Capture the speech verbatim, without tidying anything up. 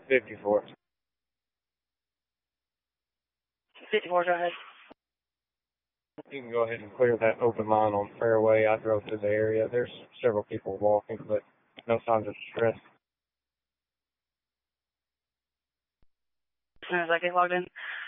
fifty-four. fifty-four, go ahead. You can go ahead and clear that open line on Fairway. I drove through the area. There's several people walking, but no signs of distress. As soon as I get logged in.